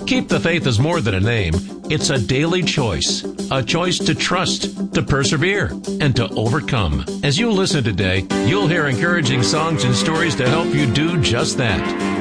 Keep the Faith is more than a name. It's a daily choice. A choice to trust, to persevere, and to overcome. As you listen today, you'll hear encouraging songs and stories to help you do just that.